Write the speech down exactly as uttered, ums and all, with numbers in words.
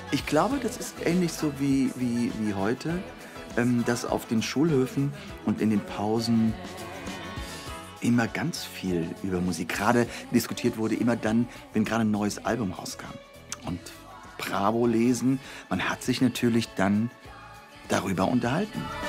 Ich glaube, das ist ähnlich so wie wie wie heute, ähm, dass auf den Schulhöfen und in den Pausen immer ganz viel über Musik grade diskutiert wurde, immer dann, wenn grade 'n neues Album rauskam. Und Bravo lesen, man hat sich natürlich dann darüber unterhalten.